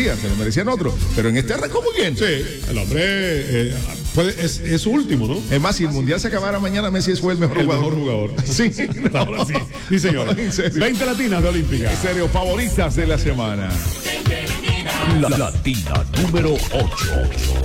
se lo merecían otros. Pero en este arrancó muy bien. Sí, el hombre es su último, ¿no? Es más, si el mundial se acabara mañana, Messi fue el mejor jugador. Sí, ahora sí. Sí, señor. 20 latinas de Olímpica. En serio, favoritas de la semana. La latina número 8.